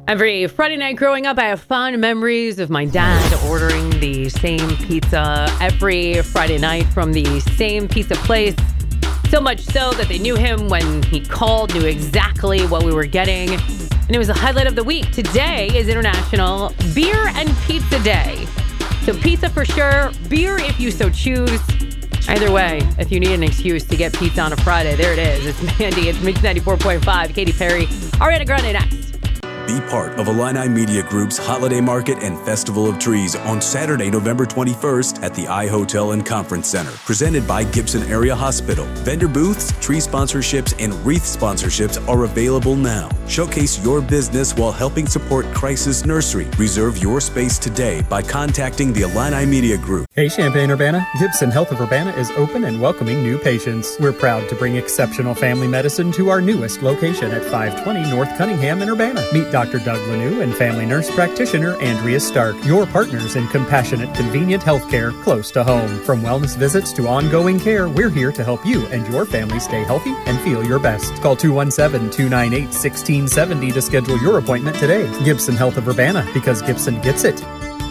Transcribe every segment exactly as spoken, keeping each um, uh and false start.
Every Friday night growing up, I have fond memories of my dad ordering the same pizza every Friday night from the same pizza place. So much so that they knew him when he called, knew exactly what we were getting. And it was the highlight of the week. Today is International Beer and Pizza Day. So pizza for sure, beer if you so choose. Either way, if you need an excuse to get pizza on a Friday, there it is. It's Mandy. It's Mix ninety-four point five. Katy Perry. Ariana Grande next. Be part of Illini Media Group's Holiday Market and Festival of Trees on Saturday, November twenty-first at the iHotel and Conference Center, presented by Gibson Area Hospital. Vendor booths, tree sponsorships, and wreath sponsorships are available now. Showcase your business while helping support Crisis Nursery. Reserve your space today by contacting the Illini Media Group. Hey Champaign-Urbana, Gibson Health of Urbana is open and welcoming new patients. We're proud to bring exceptional family medicine to our newest location at five twenty North Cunningham in Urbana. Meet Doctor Doug Lanou and family nurse practitioner Andrea Stark, your partners in compassionate, convenient healthcare close to home. From wellness visits to ongoing care, we're here to help you and your family stay healthy and feel your best. Call two one seven, two nine eight, one six seven zero to schedule your appointment today. Gibson Health of Urbana, because Gibson gets it.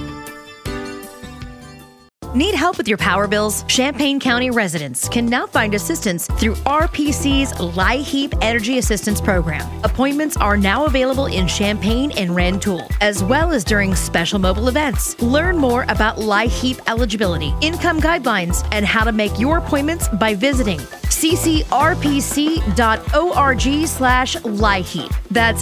Need help with your power bills? Champaign County residents can now find assistance through R P C's LIHEAP Energy Assistance Program. Appointments are now available in Champaign and Rantoul, as well as during special mobile events. Learn more about LIHEAP eligibility, income guidelines, and how to make your appointments by visiting ccrpc.org slash LIHEAP. That's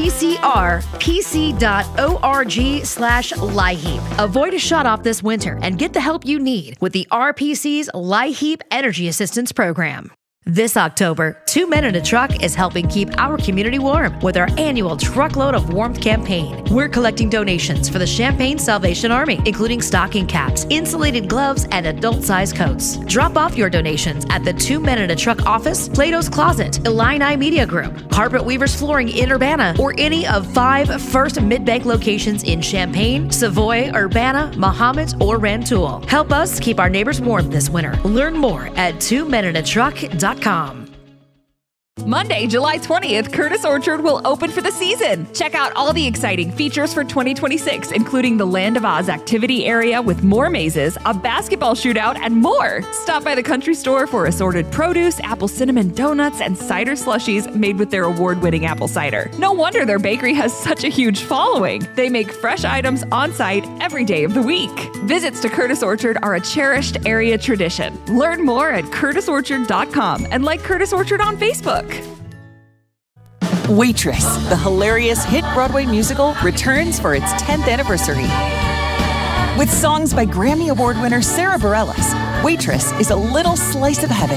ccrpc.org slash LIHEAP. Avoid a shut-off this winter and get the help you need with the R P C's LIHEAP Energy Assistance Program. This October, Two Men in a Truck is helping keep our community warm with our annual Truckload of Warmth campaign. We're collecting donations for the Champaign Salvation Army, including stocking caps, insulated gloves, and adult-sized coats. Drop off your donations at the Two Men in a Truck office, Plato's Closet, Illini Media Group, Carpet Weavers Flooring in Urbana, or any of five First Mid-Bank locations in Champaign, Savoy, Urbana, Mahomet, or Rantoul. Help us keep our neighbors warm this winter. Learn more at two men in a truck dot com. Monday, July twentieth, Curtis Orchard will open for the season. Check out all the exciting features for twenty twenty-six, including the Land of Oz activity area with more mazes, a basketball shootout, and more. Stop by the country store for assorted produce, apple cinnamon donuts, and cider slushies made with their award-winning apple cider. No wonder their bakery has such a huge following. They make fresh items on site every day of the week. Visits to Curtis Orchard are a cherished area tradition. Learn more at curtis orchard dot com and like Curtis Orchard on Facebook. Waitress, the hilarious hit Broadway musical, returns for its tenth anniversary. With songs by Grammy Award winner Sarah Bareilles, Waitress is a little slice of heaven.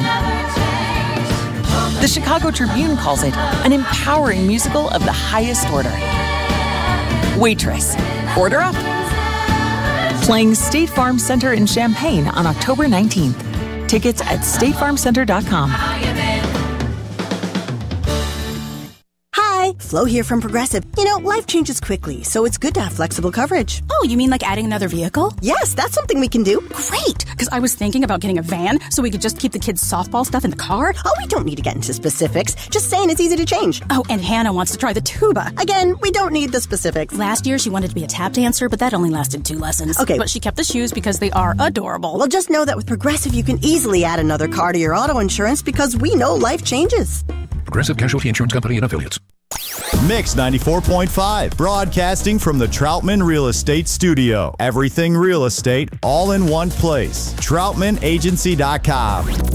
The Chicago Tribune calls it an empowering musical of the highest order. Waitress, order up. Playing State Farm Center in Champaign on October nineteenth. Tickets at state farm center dot com. Flo here from Progressive. You know, life changes quickly, so it's good to have flexible coverage. Oh, you mean like adding another vehicle? Yes, that's something we can do. Great, because I was thinking about getting a van so we could just keep the kids' softball stuff in the car. Oh, we don't need to get into specifics. Just saying it's easy to change. Oh, and Hannah wants to try the tuba. Again, we don't need the specifics. Last year, she wanted to be a tap dancer, but that only lasted two lessons. Okay. But she kept the shoes because they are adorable. Well, just know that with Progressive, you can easily add another car to your auto insurance because we know life changes. Progressive Casualty Insurance Company and Affiliates. Mix ninety-four point five, broadcasting from the Troutman Real Estate Studio. Everything real estate, all in one place. troutman agency dot com.